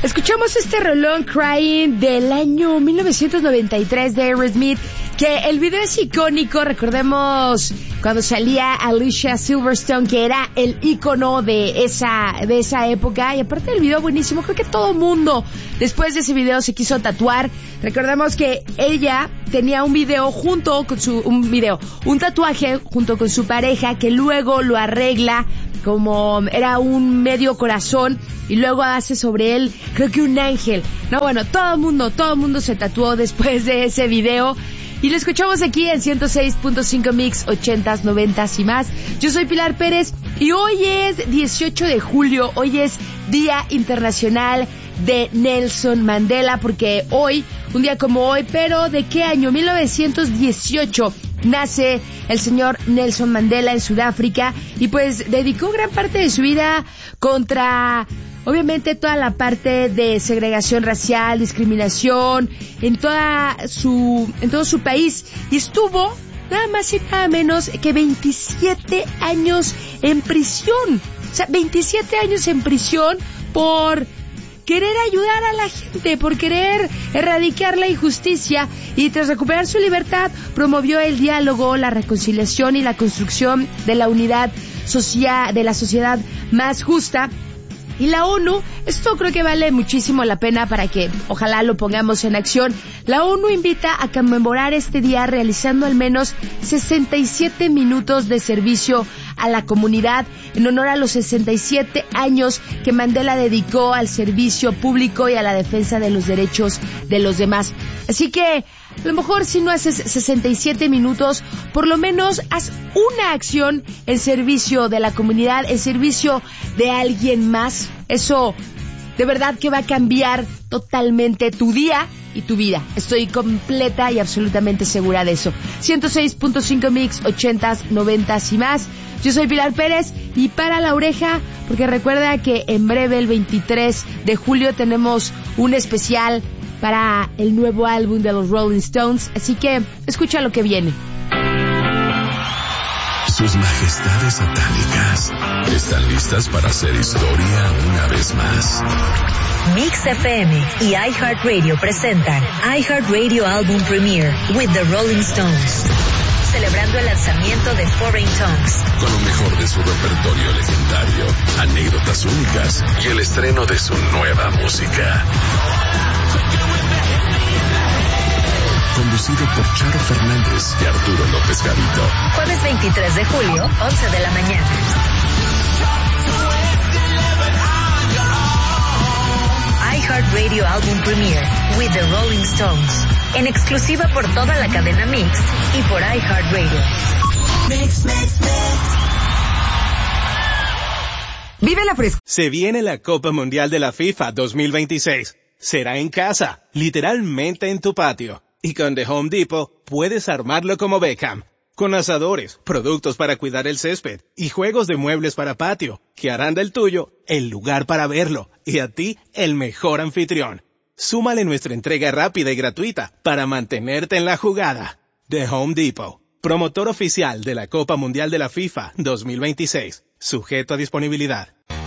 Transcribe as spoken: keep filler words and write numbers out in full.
Escuchamos este rolón Crying del año mil novecientos noventa y tres de Aerosmith, que el video es icónico. Recordemos cuando salía Alicia Silverstone, que era el ícono de esa de esa época, y aparte del video buenísimo, creo que todo mundo después de ese video se quiso tatuar. Recordemos que ella tenía un video junto con su un video, un tatuaje junto con su pareja, que luego lo arregla como era un medio corazón y luego hace sobre él, creo que un ángel. No, bueno, todo el mundo, todo el mundo se tatuó después de ese video. Y lo escuchamos aquí en ciento seis punto cinco Mix, ochentas, noventas y más. Yo soy Pilar Pérez y hoy es dieciocho de julio, hoy es Día Internacional de Nelson Mandela, porque hoy, un día como hoy, pero ¿de qué año? mil novecientos dieciocho, nace el señor Nelson Mandela en Sudáfrica, y pues dedicó gran parte de su vida contra, obviamente, toda la parte de segregación racial, discriminación en toda su en todo su país, y estuvo nada más y nada menos que veintisiete años en prisión. O sea, veintisiete años en prisión por querer ayudar a la gente, por querer erradicar la injusticia, y tras recuperar su libertad promovió el diálogo, la reconciliación y la construcción de la unidad social, de la sociedad más justa. Y la ONU, esto creo que vale muchísimo la pena para que ojalá lo pongamos en acción. La ONU invita a conmemorar este día realizando al menos sesenta y siete minutos de servicio a la comunidad en honor a los sesenta y siete años que Mandela dedicó al servicio público y a la defensa de los derechos de los demás. Así que a lo mejor si no haces sesenta y siete minutos, por lo menos haz una acción en servicio de la comunidad, en servicio de alguien más. Eso de verdad que va a cambiar totalmente tu día y tu vida. Estoy completa y absolutamente segura de eso. ciento seis punto cinco Mix, ochentas, noventas y más. Yo soy Pilar Pérez, y para la oreja, porque recuerda que en breve, el veintitrés de julio, tenemos un especial para el nuevo álbum de los Rolling Stones, así que escucha lo que viene. Sus majestades satánicas están listas para hacer historia una vez más. Mix F M y iHeartRadio presentan iHeartRadio Album Premiere with the Rolling Stones, celebrando el lanzamiento de Foreign Tongues, con lo mejor de su repertorio legendario, anécdotas únicas y el estreno de su nueva música. Conducido por Charo Fernández y Arturo López Gavito. Jueves veintitrés de julio, once de la mañana. iHeartRadio Album Premiere with the Rolling Stones, en exclusiva por toda la cadena Mix y por iHeartRadio. Mix, mix, mix. Vive la frescura. Se viene la Copa Mundial de la FIFA dos mil veintiséis. Será en casa, literalmente en tu patio. Y con The Home Depot puedes armarlo como Beckham, con asadores, productos para cuidar el césped y juegos de muebles para patio, que harán del tuyo el lugar para verlo y a ti el mejor anfitrión. Súmale nuestra entrega rápida y gratuita para mantenerte en la jugada. The Home Depot, promotor oficial de la Copa Mundial de la FIFA dos mil veintiséis, sujeto a disponibilidad.